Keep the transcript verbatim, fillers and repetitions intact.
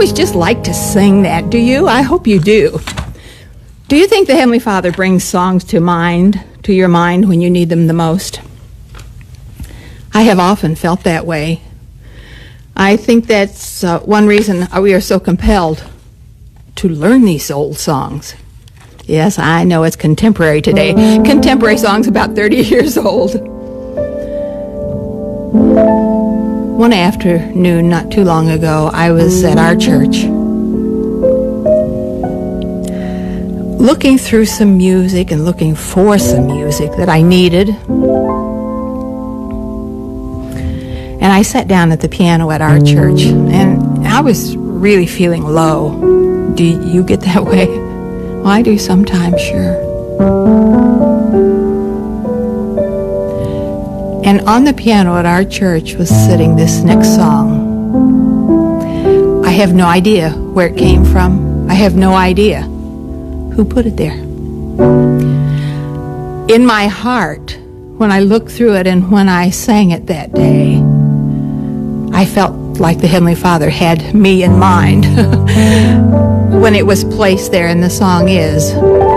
always just like to sing that, do you? I hope you do. Do you think the Heavenly Father brings songs to mind, to your mind when you need them the most? I have often felt that way. I think that's uh, one reason we are so compelled to learn these old songs. Yes, I know it's contemporary today. Contemporary songs about thirty years old. One afternoon, not too long ago, I was at our church looking through some music and looking for some music that I needed. And I sat down at the piano at our church, and I was really feeling low. Do you get that way? Well, I do sometimes, sure. And on the piano at our church was sitting this next song. I have no idea where it came from. I have no idea who put it there. In my heart, when I looked through it and when I sang it that day, I felt like the Heavenly Father had me in mind when it was placed there, and the song is,